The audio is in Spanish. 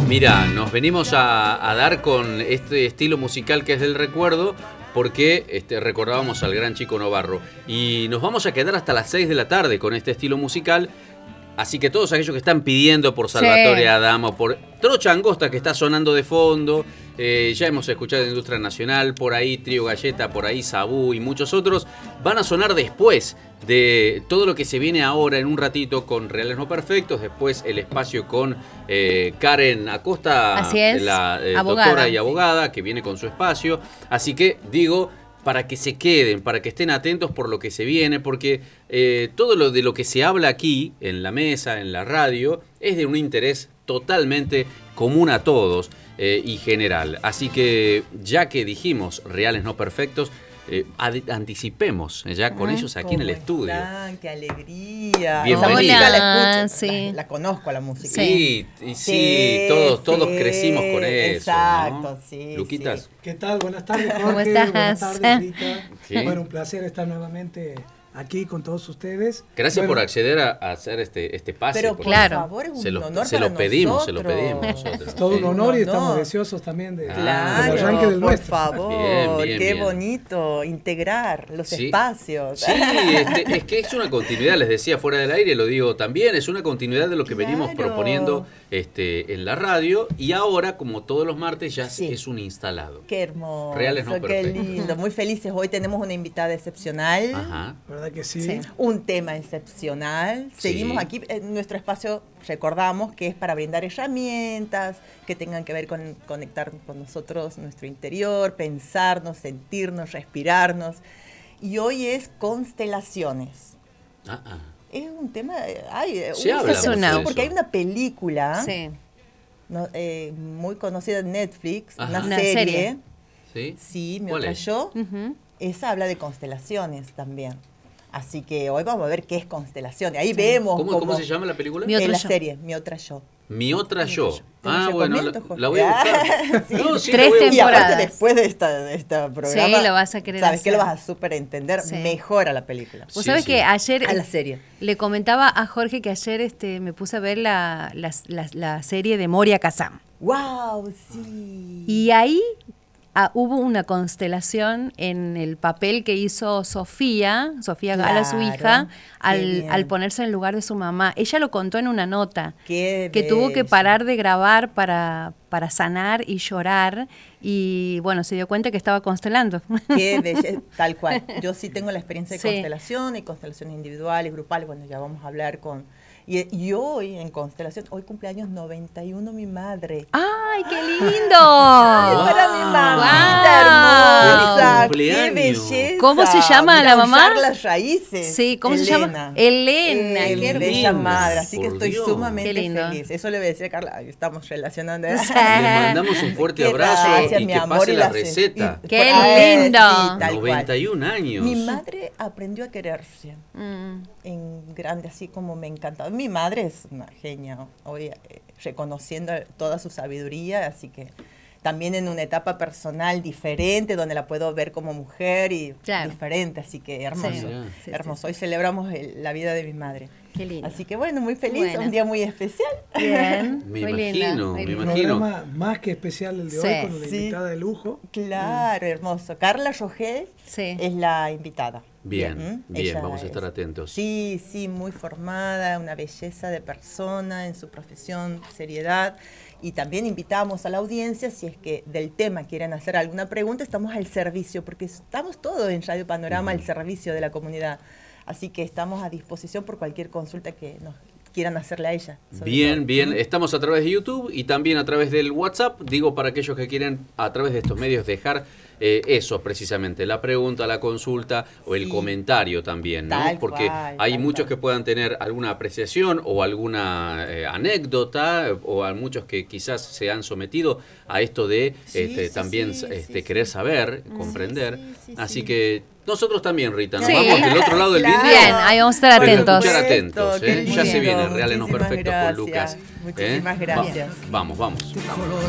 Mira, nos venimos a dar con este estilo musical que es del recuerdo, porque recordábamos al gran Chico Novarro. Y nos vamos a quedar hasta las 6 de la tarde con este estilo musical. Así que todos aquellos que están pidiendo por Salvatore Adamo, por Trocha Angosta que está sonando de fondo, ya hemos escuchado de Industria Nacional, por ahí Trío Galleta, por ahí Sabú y muchos otros, van a sonar después de todo lo que se viene ahora en un ratito con Reales No Perfectos, después el espacio con Karen Acosta, así es, la abogada, doctora y abogada, que viene con su espacio. Así que digo, para que se queden, para que estén atentos por lo que se viene, porque todo lo de lo que se habla aquí, en la mesa, en la radio, es de un interés totalmente común a todos y general. Así que, ya que dijimos Reales No Perfectos, anticipemos ya con ellos aquí en el estudio. ¡Qué alegría! Bienvenida. Esa música la escucho, Sí. la conozco la música. Sí, todos crecimos con eso. Exacto, ¿no? sí. Luquitas. Sí. ¿Qué tal? Buenas tardes, Jorge. ¿Cómo estás? Buenas tardes, Rita. ¿Qué? Bueno, un placer estar nuevamente aquí con todos ustedes. Gracias por acceder a hacer este pase. Pero por por Claro. favor, es un Se lo honor pedimos para nosotros. Es todo un honor y No, no. estamos deseosos también de Claro, del arranque del por nuestro. favor, Bien, qué bien. bonito integrar los Sí. espacios. Sí, es que es una continuidad, les decía fuera del aire, lo digo también, es una continuidad de lo que venimos Claro. proponiendo en la radio, y ahora, como todos los martes, ya Sí. es un instalado. Qué hermoso, Reales No qué Perfectos. lindo, muy felices. Hoy tenemos una invitada excepcional. Ajá. ¿Verdad que sí? Sí. Un tema excepcional. Sí. Seguimos aquí en nuestro espacio, recordamos que es para brindar herramientas que tengan que ver con conectar con nosotros, nuestro interior, pensarnos, sentirnos, respirarnos. Y hoy es constelaciones. Es un tema, Se habla mucho de eso. porque hay una película Sí. muy conocida en Netflix, Ajá. una Una serie. serie. ¿Sí? Sí, Mi ¿Cuál Otra es? Yo. Ujú. Esa habla de constelaciones también. Así que hoy vamos a ver qué es constelaciones. Ahí vemos ¿Cómo se llama la película? Mi Otra la Yo. serie, Mi Otra Yo. Mi Otra Yo. Te lo Bueno, recomiendo, Jorge. la voy a buscar. Sí. No, sí, 3 la voy a buscar. Y aparte temporadas. después de esta programa, Sí, lo vas a querer sabes que hacer. lo vas a súper entender Sí. mejor a la película. Vos Sí, sabés sí. que ayer A la serie. le comentaba a Jorge que ayer me puse a ver la serie de Moria Kazan. ¡Wow! Sí. Y ahí hubo una constelación en el papel que hizo Sofía Gala, su Claro, hija, qué bien. al ponerse en el lugar de su mamá. Ella lo contó en una nota, Qué que tuvo que bello. parar de grabar para sanar y llorar, y bueno, se dio cuenta que estaba constelando. Qué belleza, tal cual. Yo sí tengo la experiencia de Sí. constelación y constelaciones individuales, grupales. Bueno, ya vamos a hablar con... Y hoy en constelación, hoy cumpleaños 91 mi madre. ¡Ay, qué lindo! Ay, para mi mamita hermosa, ¡Feliz qué cumpleaños! belleza. ¿Cómo se llama la mamá? Usar las raíces. Sí, ¿cómo se llama? Elena, qué Bella hermosa. madre, así que Por estoy Dios. sumamente Qué lindo. feliz. Eso le voy a decir a Carla, ay, estamos relacionando. Le mandamos un fuerte Qué abrazo gracias, y mi que amor, pase y la las- receta. y- ¡Qué Ay, lindo! sí, tal cual. 91 años. Mi madre aprendió a quererse Mm. en grande, así como me encantaba. Mi madre es una genia, hoy reconociendo toda su sabiduría, así que también en una etapa personal diferente, donde la puedo ver como mujer y Claro. diferente, así que hermoso, Sí, sí, hermoso. Hoy celebramos la vida de mi madre. Qué lindo. Así que bueno, muy feliz, Bueno. un día muy especial. Bien, Me muy imagino, linda, muy me linda. Un imagino. programa más que especial el de Sí. hoy con una Sí. invitada de lujo. Claro, hermoso. Carla Rogel Sí. es la invitada. Bien, bien, Ella vamos a estar es- atentos. Sí, sí, muy formada, una belleza de persona en su profesión, seriedad. Y también invitamos a la audiencia, si es que del tema quieren hacer alguna pregunta, estamos al servicio, porque estamos todos en Radio Panorama al servicio de la comunidad. Así que estamos a disposición por cualquier consulta que nos quieran hacerle a ella. sobre Bien, todo. bien. Estamos a través de YouTube y también a través del WhatsApp. Digo, para aquellos que quieren a través de estos medios dejar eso precisamente, la pregunta, la consulta o el Sí. comentario también, ¿no? Tal Porque cual, hay tal muchos cual. que puedan tener alguna apreciación o alguna anécdota, o a muchos que quizás se han sometido a esto de Sí, sí, también sí, sí, querer sí. saber, comprender. sí, sí, Así sí. que nosotros también, Rita, nos Sí. vamos del otro lado del Claro. vidrio. Bien, ahí vamos a estar Para atentos. escuchar atentos, Qué ya se lindo, viene Reales No muchísimas Perfectos con Lucas. gracias, muchísimas gracias. Vamos, vamos.